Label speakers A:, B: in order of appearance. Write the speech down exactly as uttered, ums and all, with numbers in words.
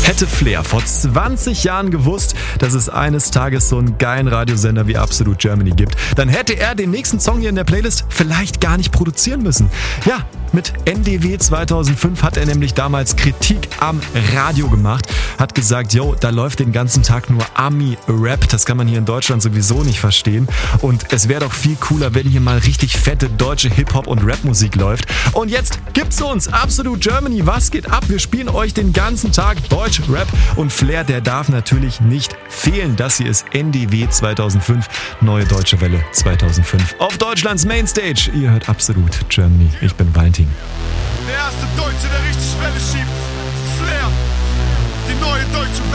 A: Hätte Flair vor zwanzig Jahren gewusst, dass es eines Tages so einen geilen Radiosender wie Absolute Germany gibt, dann hätte er den nächsten Song hier in der Playlist vielleicht gar nicht produzieren müssen. Ja, mit N D W zweitausendfünf hat er nämlich damals Kritik am Radio gemacht, hat gesagt, yo, da läuft den ganzen Tag nur Ami-Rap, das kann man hier in Deutschland sowieso nicht verstehen und es wäre doch viel cooler, wenn hier mal richtig fette deutsche Hip-Hop- und Rap-Musik läuft. Und jetzt gibt's uns Absolute Germany, was geht ab? Wir spielen euch den ganzen Tag Deutsch, Rap und Flair, der darf natürlich nicht fehlen. Das hier ist N D W zweitausendfünf, Neue Deutsche Welle zweitausendfünf. Auf Deutschlands Mainstage, ihr hört Absolute Germany, ich bin Valentin.
B: Der erste Deutsche, der richtig Welle schiebt. Flair, die neue deutsche Welle.